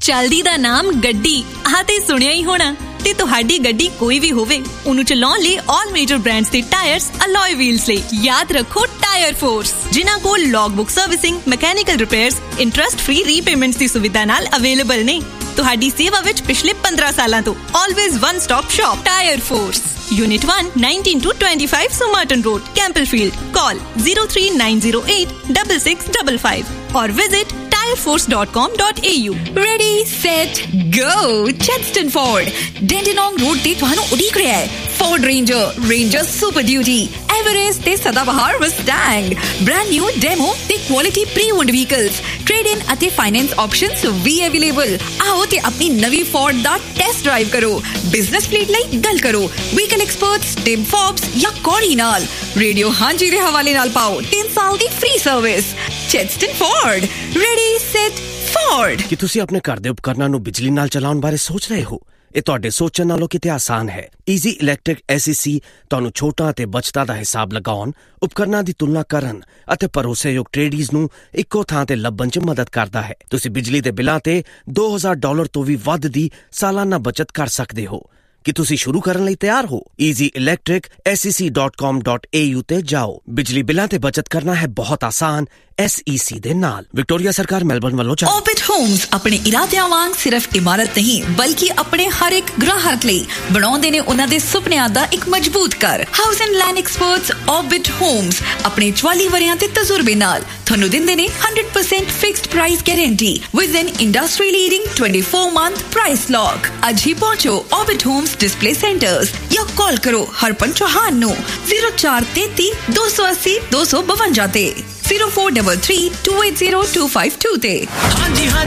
चलदी दा नाम गड्डी आह ते सुनिया ही होना ते तुहाडी गड्डी कोई भी होवे उन्हें चलाउण लई ऑल मेजर ब्रांड्स दे टायर्स अलॉय व्हील्स लई याद रखो टायर फोर्स जिन्हां कोल logbook servicing mechanical repairs interest free repayments दी सुविधा नाल अवेलेबल ने तुहाडी सेवा विच पिछले 15 सालां तो always one stop shop tyre force Unit 1 19 to 25 Somerton Road Campbellfield call 03908 6655 or visit tireforce.com.au Ready set go Chadstone Ford Dandenong Road ਤੇ ਤੁਹਾਨੂੰ ਉਡੀਕ ਰਿਹਾ ਹੈ Ford Ranger Super Duty Everest ਤੇ ਸਦਾਬਹਾਰ Mustang brand new demo ਤੇ quality pre-owned vehicles trade-in ਅਤੇ finance options ਵੀ available ਆਓ ਤੇ ਆਪਣੀ ਨਵੀਂ Ford ਦਾ test drive ਕਰੋ business fleet ਲਈ ਗੱਲ ਕਰੋ vehicle experts Tim Forbes ਜਾਂ Corey ਨਾਲ radio ਹਾਂਜੀ ਦੇ ਹਵਾਲੇ ਨਾਲ ਪਾਓ 3 ਸਾਲ ਦੀ free service Chadstone Ford Ready set Ford ਕੀ ਤੁਸੀਂ ਆਪਣੇ ਘਰ ਦੇ ਉਪਕਰਨਾਂ ਨੂੰ ਬਿਜਲੀ ਨਾਲ ਚਲਾਉਣ ਬਾਰੇ ਸੋਚ ਰਹੇ ਹੋ ਇਹ ਤੁਹਾਡੇ ਸੋਚਣ ਨਾਲੋਂ ਕਿਤੇ ਆਸਾਨ ਹੈ ਈਜ਼ੀ ਇਲੈਕਟ੍ਰਿਕ ਐਸਈਸੀ ਤੁਹਾਨੂੰ ਛੋਟਾ ਅਤੇ ਬਚਤਾਂ ਦਾ ਹਿਸਾਬ ਲਗਾਉਣ ਉਪਕਰਨਾਂ ਦੀ ਤੁਲਨਾ ਕਰਨ ਅਤੇ ਭਰੋਸੇਯੋਗ ਟ੍ਰੇਡੀਜ਼ ਨੂੰ ਇੱਕੋ ਥਾਂ ਤੇ ਲੱਭਣ 'ਚ ਮਦਦ ਕਰਦਾ ਹੈ ਤੁਸੀਂ ਬਿਜਲੀ ਦੇ ਬਿੱਲਾਂ ਤੇ $2000 ਤੋਂ ਵੀ ਵੱਧ ਦੀ ਸਾਲਾਨਾ ਬਚਤ ਕਰ ਸਕਦੇ ਹੋ ਕਿ ਤੁਸੀਂ ਸ਼ੁਰੂ ਕਰਨ ਲਈ ਤਿਆਰ ਹੋ easyelectricsec.com.au ਤੇ ਜਾਓ ਬਿਜਲੀ ਬਿੱਲਾਂ ਤੇ ਬਚਤ ਕਰਨਾ ਹੈ ਬਹੁਤ ਆਸਾਨ SEC ਦੇ ਨਾਲ ਵਿਕਟੋਰੀਆ ਸਰਕਾਰ ਮੈਲਬਰਨ ਵੱਲੋਂ Orbit Homes ਆਪਣੇ ਇਰਾਦਿਆਂ ਵਾਂਗ ਸਿਰਫ ਇਮਾਰਤ ਨਹੀਂ ਬਲਕਿ ਆਪਣੇ ਹਰ ਇੱਕ ਗ੍ਰਾਹਕ ਲਈ ਬਣਾਉਂਦੇ ਨੇ ਉਹਨਾਂ ਦੇ ਸੁਪਨਿਆਂ ਦਾ ਇੱਕ ਮਜ਼ਬੂਤ ਘਰ house and land experts Orbit Homes ਆਪਣੇ 44 ਵਰਿਆਂ ਤੇ ਤਜਰਬੇ ਨਾਲ ਤੁਹਾਨੂੰ ਦਿੰਦੇ ਨੇ 100% fixed price guarantee with N industry leading 24-month price lock ਅੱਜ ਹੀ ਪਹੁੰਚੋ Orbit Homes display centers ਜਾਂ ਕਾਲ ਕਰੋ ਹਰਪਨ ਚੌਹਾਨ ਨੂੰ 0433 280 252 ਤੇ 0433 280 252 ਤੇ